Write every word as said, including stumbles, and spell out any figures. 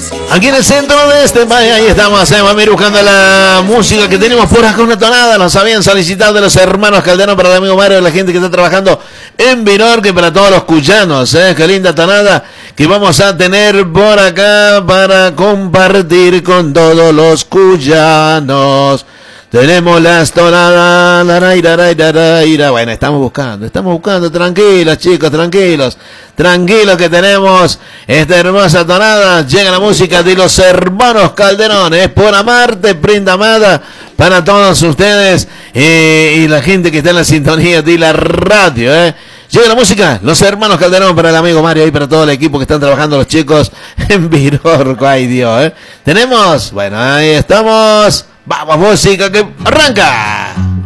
Aquí en el centro de este país, ahí estamos, eh, vamos a ir buscando la música que tenemos por acá, una tonada, nos habían solicitado de los hermanos Calderón para el amigo Mario, la gente que está trabajando en Vinorque, para todos los cuyanos, eh, qué linda tonada que vamos a tener por acá para compartir con todos los cuyanos. Tenemos las tonadas, la, la, la, la, la, la. Bueno, estamos buscando, estamos buscando, tranquilos chicos, tranquilos, tranquilos que tenemos esta hermosa tonada. Llega la música de los hermanos Calderón, es por amarte, prenda amada, para todos ustedes eh, y la gente que está en la sintonía de la radio, eh. Llega la música, los hermanos Calderón para el amigo Mario y para todo el equipo que están trabajando los chicos en Virorco, ay Dios, eh. Tenemos, bueno, ahí estamos. Vamos, música que arranca.